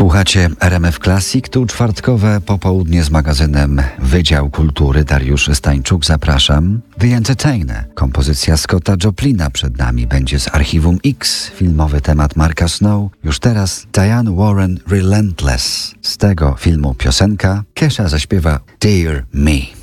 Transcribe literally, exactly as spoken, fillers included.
Słuchacie R M F Classic, tu czwartkowe popołudnie z magazynem Wydział Kultury. Dariusz Stańczuk, zapraszam. The Entertainer, kompozycja Scotta Joplina przed nami, będzie z Archiwum X, filmowy temat Marka Snow. Już teraz Diane Warren Relentless. Z tego filmu piosenka, Kesha zaśpiewa Dear Me.